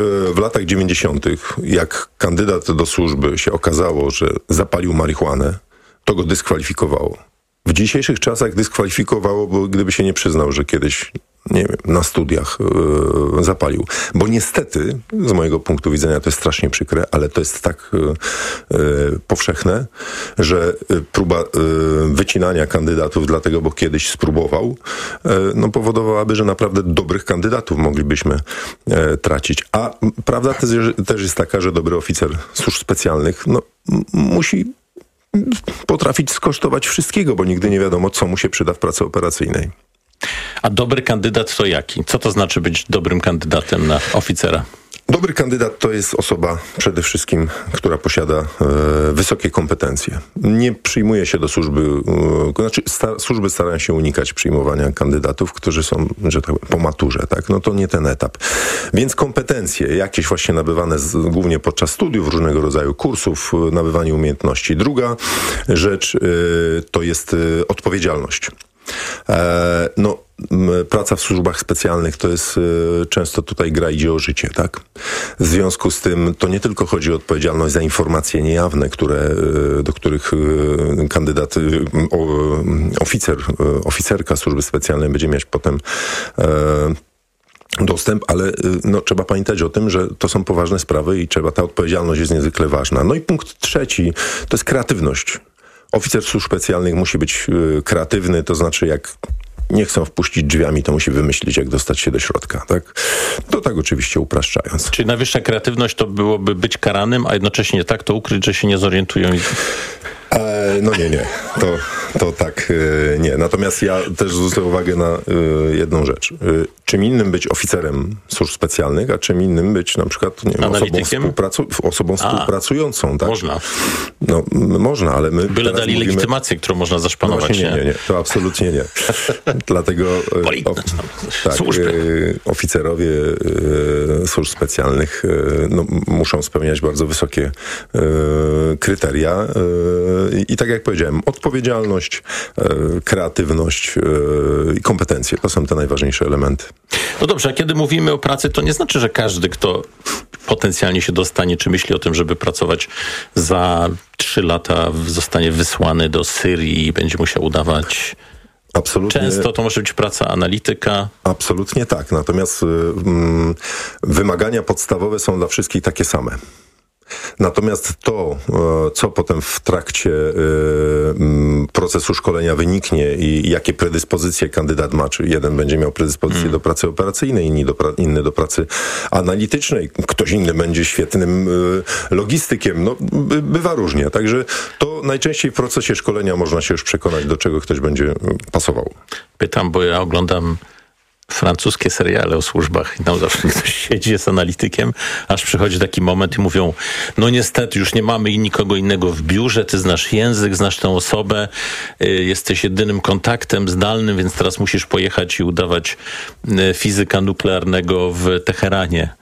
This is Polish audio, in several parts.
W latach 90., jak kandydat do służby się okazało, że zapalił marihuanę, to go dyskwalifikowało. W dzisiejszych czasach dyskwalifikowało, bo gdyby się nie przyznał, że kiedyś, nie wiem, na studiach zapalił. Bo niestety, z mojego punktu widzenia, to jest strasznie przykre, ale to jest tak powszechne, że próba wycinania kandydatów dlatego, bo kiedyś spróbował, powodowałaby, że naprawdę dobrych kandydatów moglibyśmy tracić. A prawda też jest taka, że dobry oficer służb specjalnych musi potrafić skosztować wszystkiego, bo nigdy nie wiadomo, co mu się przyda w pracy operacyjnej. A dobry kandydat to jaki? Co to znaczy być dobrym kandydatem na oficera? Dobry kandydat to jest osoba przede wszystkim, która posiada wysokie kompetencje. Nie przyjmuje się do służby, służby starają się unikać przyjmowania kandydatów, którzy są, że tak powiem, po maturze, tak? To nie ten etap. Więc kompetencje, jakieś właśnie nabywane głównie podczas studiów, różnego rodzaju kursów, nabywanie umiejętności. Druga rzecz to jest odpowiedzialność. Praca w służbach specjalnych to jest często tutaj idzie o życie, tak? W związku z tym to nie tylko chodzi o odpowiedzialność za informacje niejawne, do których kandydat, oficerka służby specjalnej będzie mieć potem dostęp, ale trzeba pamiętać o tym, że to są poważne sprawy i ta odpowiedzialność jest niezwykle ważna. I punkt trzeci to jest kreatywność. Oficer służb specjalnych musi być kreatywny, to znaczy jak nie chcą wpuścić drzwiami, to musi wymyślić, jak dostać się do środka, tak? To tak oczywiście upraszczając. Czyli najwyższa kreatywność to byłoby być karanym, a jednocześnie tak to ukryć, że się nie zorientują. Nie. To tak nie. Natomiast ja też zwrócę uwagę na jedną rzecz. Czym innym być oficerem służb specjalnych, a czym innym być na przykład osobą współpracującą. Tak? Można. Można, ale my byle dali legitymację, którą można zaszpanować. Nie. To absolutnie nie. Dlatego oficerowie służb specjalnych muszą spełniać bardzo wysokie kryteria i tak jak powiedziałem, odpowiedzialność, kreatywność i kompetencje. To są te najważniejsze elementy. No dobrze, a kiedy mówimy o pracy, to nie znaczy, że każdy, kto potencjalnie się dostanie, czy myśli o tym, żeby pracować za 3 lata, zostanie wysłany do Syrii i będzie musiał udawać... Absolutnie. Często to może być praca analityka. Absolutnie tak. Natomiast wymagania podstawowe są dla wszystkich takie same. Natomiast to, co potem w trakcie procesu szkolenia wyniknie i jakie predyspozycje kandydat ma, czy jeden będzie miał predyspozycję do pracy operacyjnej, inny do pracy analitycznej, ktoś inny będzie świetnym logistykiem, bywa różnie. Także to najczęściej w procesie szkolenia można się już przekonać, do czego ktoś będzie pasował. Pytam, bo ja oglądam francuskie seriale o służbach i tam zawsze ktoś siedzi, jest analitykiem, aż przychodzi taki moment i mówią, niestety już nie mamy nikogo innego w biurze, ty znasz język, znasz tę osobę, jesteś jedynym kontaktem zdalnym, więc teraz musisz pojechać i udawać fizyka nuklearnego w Teheranie.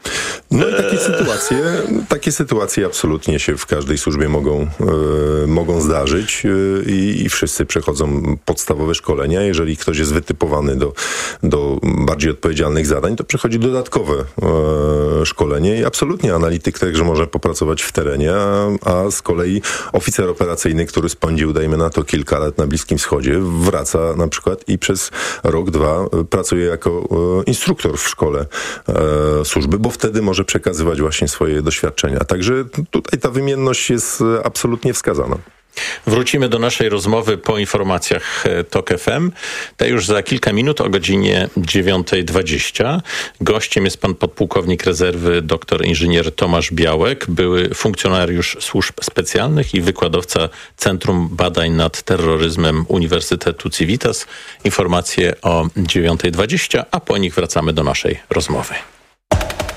I takie sytuacje absolutnie się w każdej służbie mogą zdarzyć i wszyscy przechodzą podstawowe szkolenia. Jeżeli ktoś jest wytypowany do bardziej odpowiedzialnych zadań, to przechodzi dodatkowe szkolenie i absolutnie analityk także może popracować w terenie, a z kolei oficer operacyjny, który spędził, dajmy na to, kilka lat na Bliskim Wschodzie, wraca na przykład i przez rok, 2 pracuje jako instruktor w szkole służby, bo wtedy może przekazywać właśnie swoje doświadczenia. Także tutaj ta wymienność jest absolutnie wskazana. Wrócimy do naszej rozmowy po informacjach TOK FM. Te już za kilka minut o godzinie 9:20. Gościem jest pan podpułkownik rezerwy dr inżynier Tomasz Białek, były funkcjonariusz służb specjalnych i wykładowca Centrum Badań nad Terroryzmem Uniwersytetu Civitas. Informacje o 9:20, a po nich wracamy do naszej rozmowy.